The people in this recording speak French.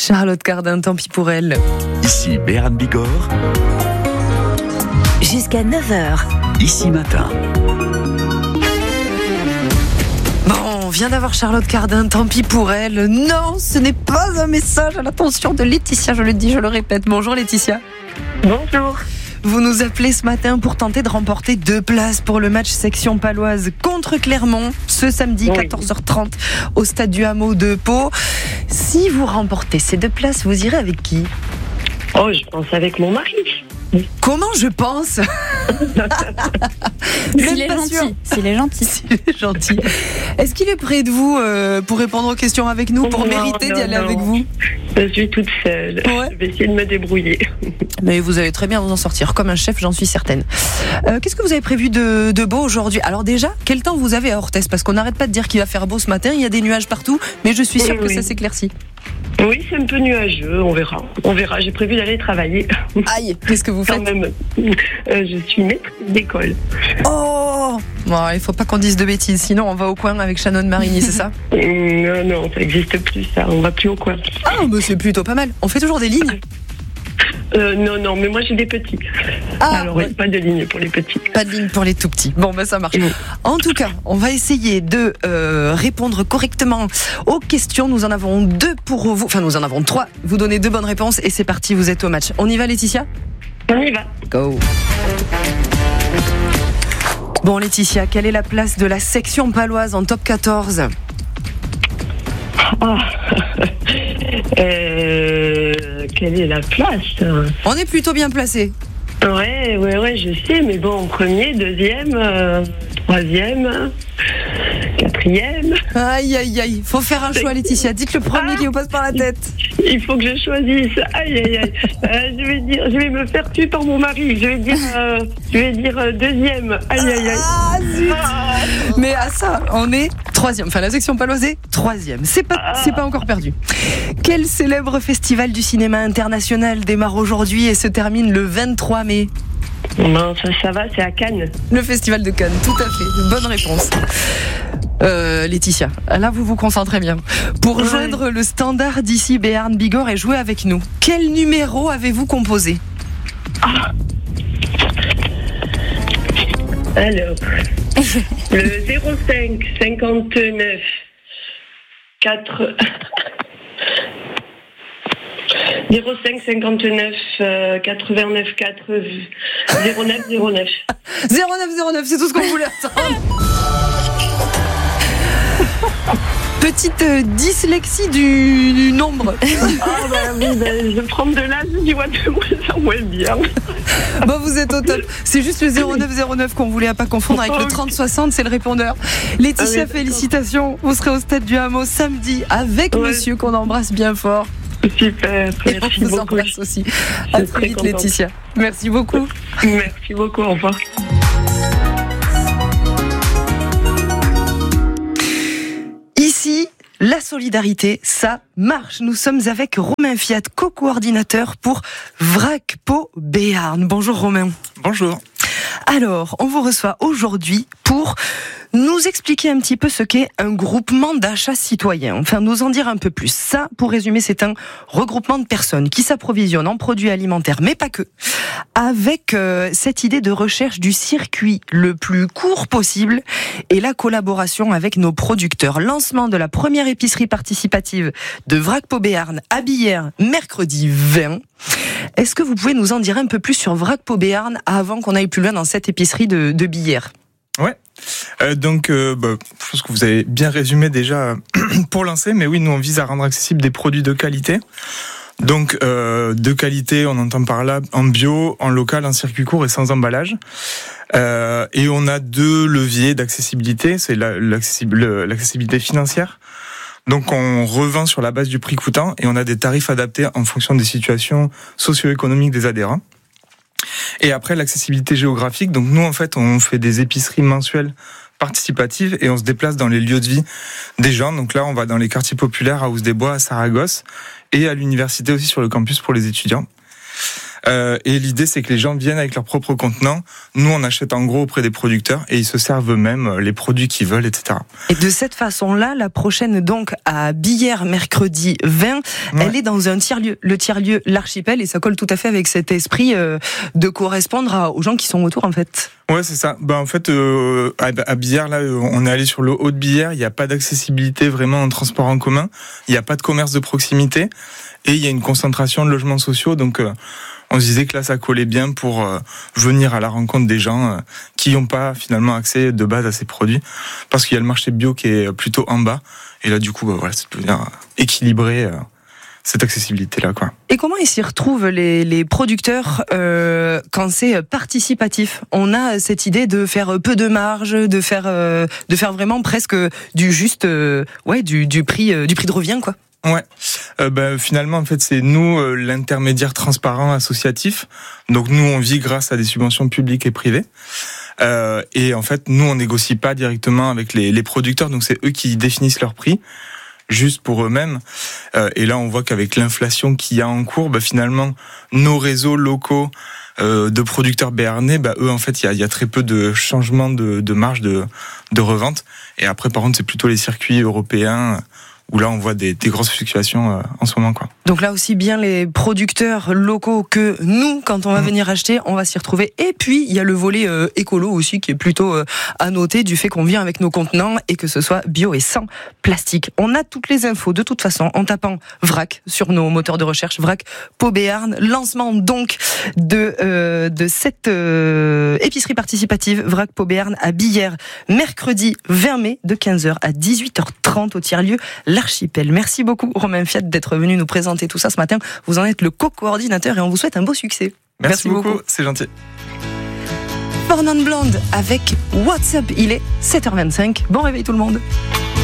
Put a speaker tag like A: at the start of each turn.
A: Charlotte Cardin, tant pis pour elle.
B: Ici Béarn Bigorre.
C: Jusqu'à 9h.
B: Ici Matin.
A: Bon, on vient d'avoir Charlotte Cardin, tant pis pour elle. Non, ce n'est pas un message à l'attention de Laetitia, je le dis, je le répète. Bonjour Laetitia.
D: Bonjour.
A: Vous nous appelez ce matin pour tenter de remporter 2 places pour le match section paloise contre Clermont, ce samedi 14h30 au stade du Hameau de Pau. Si vous remportez ces 2 places, vous irez avec qui ?
D: Oh, je pense avec mon mari.
A: Comment je pense ?
E: S'il est gentil. S'il est gentil.
A: S'il est gentil. Est-ce qu'il est près de vous pour répondre aux questions avec nous, pour mériter d'y aller avec vous ?
D: Je suis toute seule.
A: Ouais.
D: Je vais essayer de me débrouiller.
A: Mais vous allez très bien vous en sortir, comme un chef, j'en suis certaine. Qu'est-ce que vous avez prévu de beau aujourd'hui ? Alors déjà, quel temps vous avez à Orthez ? Parce qu'on n'arrête pas de dire qu'il va faire beau ce matin, il y a des nuages partout, mais je suis sûre que ça s'éclaircit.
D: Oui, c'est un peu nuageux, on verra. On verra, j'ai prévu d'aller travailler.
A: Aïe, qu'est-ce que vous faites ?
D: Quand même, je suis maîtresse d'école.
A: Oh bon, il faut pas qu'on dise de bêtises, sinon on va au coin avec Shannon Marigny, c'est ça ?
D: Non, ça n'existe plus ça, on va plus au coin.
A: Ah, mais c'est plutôt pas mal. On fait toujours des lignes ?
D: Non, mais moi j'ai des petits. Alors, pas de ligne pour les petits.
A: Pas de ligne pour les tout petits. Bon, ça marche. En tout cas, on va essayer de répondre correctement aux questions. Nous en avons 2 pour vous. Enfin, nous en avons 3. Vous donnez 2 bonnes réponses et c'est parti, vous êtes au match. On y va, Laetitia ?
D: On y va.
A: Go. Bon, Laetitia, quelle est la place de la section paloise en top 14 ?
D: Quelle est la place ?
A: On est plutôt bien placé.
D: Ouais, je sais, mais bon, premier, deuxième, troisième, quatrième.
A: Aïe, faut faire un choix, Laetitia. Dites le premier qui vous passe par la tête.
D: Il faut que je choisisse. Aïe. Je vais me faire tuer par mon mari. Je vais dire deuxième. Aïe.
A: Ah, zut. Mais à ça, on est 3e. Enfin, la section paloise est 3e. C'est pas encore perdu. Quel célèbre festival du cinéma international démarre aujourd'hui et se termine le 23 mai ?
D: Non, ça va, c'est à Cannes.
A: Le festival de Cannes, tout à fait. Bonne réponse. Laetitia, là vous vous concentrez bien. Pour joindre le standard d'ici Béarn Bigorre et jouer avec nous, quel numéro avez-vous composé ?
D: Alors, le 05 59 4 05 59 89 4 09 09.
A: 09, c'est tout ce qu'on voulait entendre. Petite dyslexie du nombre.
D: Je prends de l'âge, je vois de moins en moins bien.
A: Bon, vous êtes au top. C'est juste le 0909 qu'on voulait pas confondre avec le 3060, c'est le répondeur. Laetitia, félicitations. Vous serez au stade du Hameau samedi avec monsieur qu'on embrasse bien fort.
D: Super, merci
A: beaucoup. On vous
D: beaucoup.
A: embrasse aussi. À très vite, Laetitia. Merci beaucoup.
D: Merci beaucoup, au revoir.
A: Ici, la solidarité, ça marche. Nous sommes avec Romain Fiat, co-coordinateur pour VRAC Pau Béarn. Bonjour Romain.
F: Bonjour.
A: Alors, on vous reçoit aujourd'hui pour nous expliquer un petit peu ce qu'est un groupement d'achat citoyen. Enfin, nous en dire un peu plus. Ça, pour résumer, c'est un regroupement de personnes qui s'approvisionnent en produits alimentaires, mais pas que, avec cette idée de recherche du circuit le plus court possible et la collaboration avec nos producteurs. Lancement de la première épicerie participative de VRAC Pau Béarn à Billère, mercredi 20. Est-ce que vous pouvez nous en dire un peu plus sur VRAC Pau Béarn avant qu'on aille plus loin dans cette épicerie de Billère ?
F: Ouais. Je pense que vous avez bien résumé déjà pour lancer, mais oui, nous on vise à rendre accessibles des produits de qualité. Donc de qualité, on entend par là en bio, en local, en circuit court et sans emballage. Et on a 2 leviers d'accessibilité, c'est l'accessibilité financière. Donc on revend sur la base du prix coûtant et on a des tarifs adaptés en fonction des situations socio-économiques des adhérents. Et après, l'accessibilité géographique. Donc nous, en fait, on fait des épiceries mensuelles participatives et on se déplace dans les lieux de vie des gens. Donc là, on va dans les quartiers populaires à Ouse-des-Bois, à Saragosse et à l'université aussi sur le campus pour les étudiants. Et l'idée, c'est que les gens viennent avec leurs propres contenants. Nous, on achète en gros auprès des producteurs et ils se servent eux-mêmes les produits qu'ils veulent, etc.
A: Et de cette façon-là, la prochaine, donc, à Billère, mercredi 20, elle est dans un tiers-lieu, le tiers-lieu L'Archipel, et ça colle tout à fait avec cet esprit de correspondre aux gens qui sont autour, en fait.
F: Ouais, c'est ça. En fait, à Billère, là, on est allé sur le haut de Billère. Il n'y a pas d'accessibilité vraiment en transport en commun. Il n'y a pas de commerce de proximité. Et il y a une concentration de logements sociaux. Donc, on se disait que là, ça collait bien pour venir à la rencontre des gens qui n'ont pas finalement accès de base à ces produits. Parce qu'il y a le marché bio qui est plutôt en bas. Et là, du coup, voilà, c'est de venir équilibrer cette accessibilité-là, quoi.
A: Et comment ils s'y retrouvent, les producteurs, quand c'est participatif? On a cette idée de faire peu de marge, de faire vraiment presque du juste, du prix de revient, quoi.
F: Ouais. Finalement, en fait, c'est nous l'intermédiaire transparent associatif. Donc nous, on vit grâce à des subventions publiques et privées. Et en fait, nous, on négocie pas directement avec les producteurs. Donc c'est eux qui définissent leur prix, juste pour eux-mêmes. Et là, on voit qu'avec l'inflation qu'il y a en cours, finalement, nos réseaux locaux de producteurs béarnais, eux, en fait, il y a très peu de changements de marge de revente. Et après, par contre, c'est plutôt les circuits européens où là on voit des grosses fluctuations en ce moment, quoi.
A: Donc là aussi bien les producteurs locaux que nous, quand on va venir acheter, on va s'y retrouver. Et puis il y a le volet écolo aussi qui est plutôt à noter, du fait qu'on vient avec nos contenants et que ce soit bio et sans plastique. On a toutes les infos de toute façon en tapant VRAC sur nos moteurs de recherche, VRAC Pau Béarn. Lancement donc de cette épicerie participative VRAC Pau Béarn à Billère, mercredi 20 mai de 15h à 18h30 au tiers-lieu L'Archipel. Merci beaucoup Romain Fiat d'être venu nous présenter tout ça ce matin. Vous en êtes le co-coordinateur et on vous souhaite un beau succès.
F: Merci beaucoup, c'est gentil.
A: Born on Blonde avec What's Up, il est 7h25. Bon réveil tout le monde.